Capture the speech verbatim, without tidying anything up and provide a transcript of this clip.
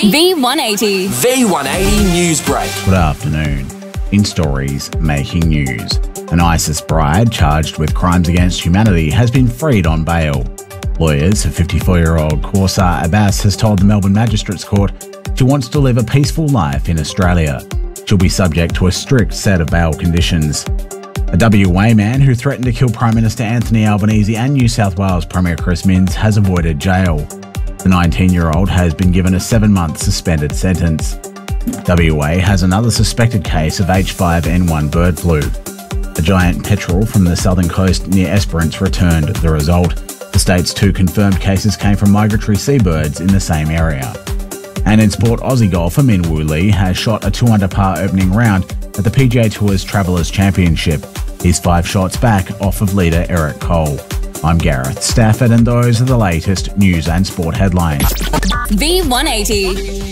V one eighty. V one eighty News Break. Good afternoon. In stories making news, an ISIS bride charged with crimes against humanity has been freed on bail. Lawyers for fifty-four-year-old Kaursar Abbas has told the Melbourne Magistrates Court she wants to live a peaceful life in Australia. She'll be subject to a strict set of bail conditions. A W A man who threatened to kill Prime Minister Anthony Albanese and New South Wales Premier Chris Minns has avoided jail. The nineteen-year-old has been given a seven-month suspended sentence. W A has another suspected case of H five N one bird flu. A giant petrel from the southern coast near Esperance returned the result. The state's two confirmed cases came from migratory seabirds in the same area. And in sport, Aussie golfer Min Woo Lee has shot a two under par opening round at the P G A Tour's Travellers Championship. He's five shots back off of leader Eric Cole. I'm Gareth Stafford and those are the latest news and sport headlines. V one eighty.